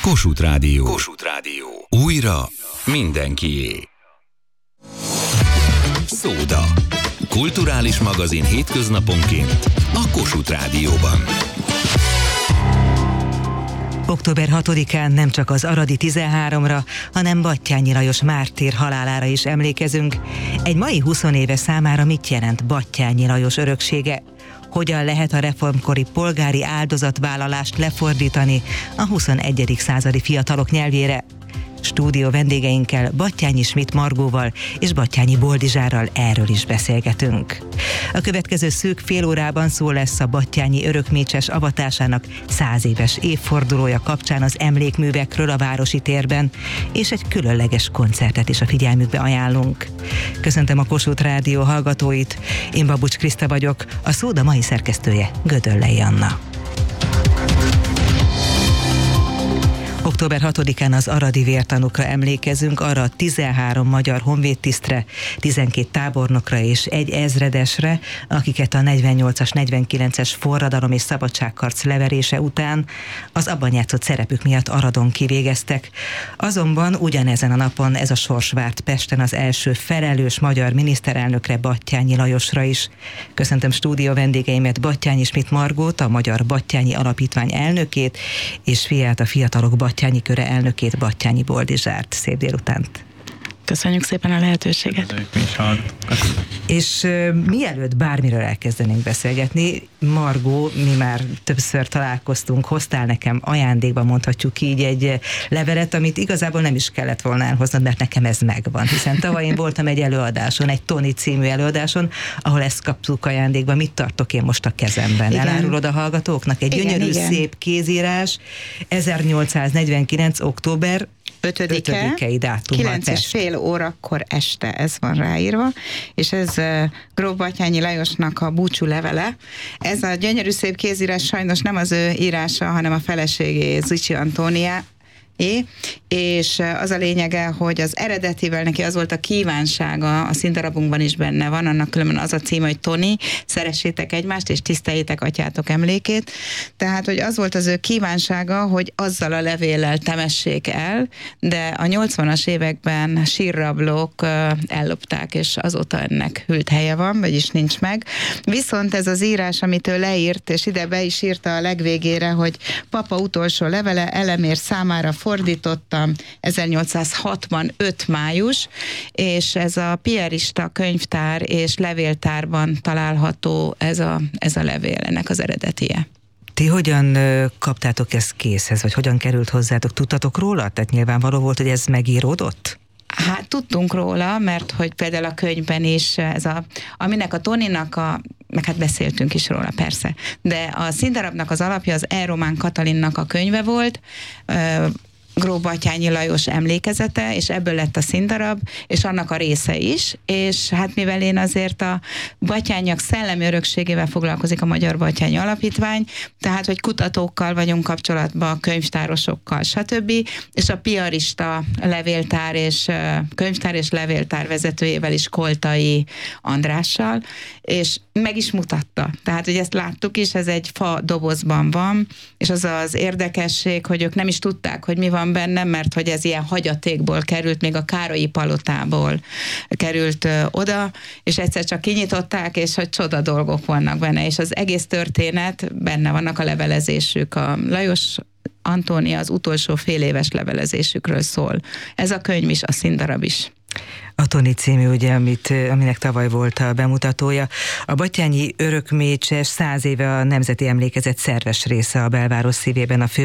Kossuth Rádió. Kossuth Rádió. Újra mindenkié. Szóda. Kulturális magazin hétköznaponként a Kossuth Rádióban. Október 6-án nem csak az aradi 13-ra, hanem Batthyány Lajos mártír halálára is emlékezünk. Egy mai 20 éve számára mit jelent Batthyány Lajos öröksége? Hogyan lehet a reformkori polgári áldozatvállalást lefordítani a 21. századi fiatalok nyelvére? Stúdió vendégeinkkel, Batthyány Schmidt Margóval és Batthyányi Boldizsárral erről is beszélgetünk. A következő szűk fél órában szó lesz a batthyányi örökmécses avatásának 100 éves évfordulója kapcsán az emlékművekről a Városi térben, és egy különleges koncertet is a figyelmükbe ajánlunk. Köszöntöm a Kossuth Rádió hallgatóit, én Babucs Kriszta vagyok, a Szóda mai szerkesztője Gödöllei Anna. Október 6-án az aradi vértanúkra emlékezünk, arra a 13 magyar honvédtisztre, 12 tábornokra és egy ezredesre, akiket a 48-as, 49-es forradalom és szabadságharc leverése után az abban játszott szerepük miatt Aradon kivégeztek. Azonban ugyanezen a napon ez a sors várt Pesten az első felelős magyar miniszterelnökre, Batthyány Lajosra is. Köszöntöm stúdió vendégeimet, Batthyány Schmidt Margót, a Magyar Batthyányi Alapítvány elnökét, és fiát, a Fiatalok Batthyányi Köre elnökét, Batthyányi Boldizsárt. Szép délutánt! Köszönjük szépen a lehetőséget! És mielőtt bármiről elkezdenénk beszélgetni, Margó, mi már többször találkoztunk, hoztál nekem ajándékba, mondhatjuk így, egy levelet, amit igazából nem is kellett volna elhoznod, mert nekem ez megvan, hiszen tavaly én voltam egy előadáson, egy Toni című előadáson, ahol ezt kaptuk ajándékba. Mit tartok én most a kezemben? Igen. Elárulod a hallgatóknak? Egy gyönyörű, szép kézírás, 1849. október 5-i dátummal. 9:30 órakor este, ez van ráírva, és ez Gróf Batthyány Lajosnak a búcsú levele. Ez a gyönyörű szép kézírás sajnos nem az ő írása, hanem a feleségé, Zichy Antónia, és az a lényege, hogy az eredetivel neki az volt a kívánsága, a színdarabunkban is benne van, annak különben az a címe, hogy Toni, szeressétek egymást, és tiszteljétek atyátok emlékét. Tehát, hogy az volt az ő kívánsága, hogy azzal a levéllel temessék el, de a 80-as években sírrablók ellopták, és azóta ennek hűlt helye van, vagyis nincs meg. Viszont ez az írás, amit ő leírt, és ide be is írta a legvégére, hogy papa utolsó levele, Elemér számára fordítottam, 1865. május, és ez a Pierista könyvtár és levéltárban található ez a levél, ennek az eredetie. Ti hogyan kaptátok ezt készhez, vagy hogyan került hozzátok? Tudtatok róla? Tehát nyilvánvaló volt, hogy ez megíródott? Hát tudtunk róla, mert hogy például a könyvben is aminek a Toninak meg hát beszéltünk is róla, persze, de a színdarabnak az alapja az E. Román Katalinnak a könyve volt, Gróf Batthyány Lajos emlékezete, és ebből lett a színdarab, és annak a része is, és hát mivel én azért a Batthyányak szellemi örökségével foglalkozik a Magyar Batthyány Alapítvány, tehát, hogy kutatókkal vagyunk kapcsolatban, könyvtárosokkal, stb., és a Piarista levéltár és könyvtár és levéltár vezetőjével is, Koltai Andrással, és meg is mutatta. Tehát, hogy ezt láttuk is, ez egy fa dobozban van, és az az érdekesség, hogy ők nem is tudták, hogy mi van benne, mert hogy ez ilyen hagyatékból került, még a Károlyi palotából került oda, és egyszer csak kinyitották, és hogy csoda dolgok vannak benne, és az egész történet, benne vannak a levelezésük, a Lajos Antónia az utolsó fél éves levelezésükről szól. Ez a könyv is, a színdarab is. A Toni című, ugye, aminek tavaly volt a bemutatója. A batthyányi örökmécses 100 éve a Nemzeti Emlékezet szerves része a belváros szívében, a